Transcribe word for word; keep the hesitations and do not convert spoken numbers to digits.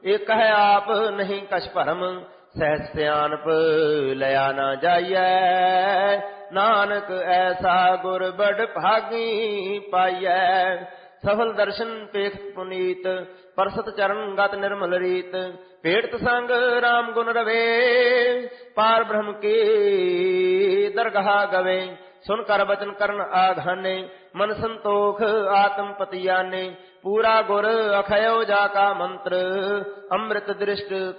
एक है आप नहीं कछ भरम, सहज सियानप लया ना जाइए, नानक ऐसा गुर बड़ भागी पाइए। सफल दर्शन पेख पुनीत, परसत चरण गत निर्मल रीत, पेट संग राम गुण रवे, पार ब्रह्म के दरगाह गवे। सुन कर बचन करन आघाने, मन संतोख आत्म पतियाने, पूरा गुर अखयो जाका मंत्र, अमृत दृष्ट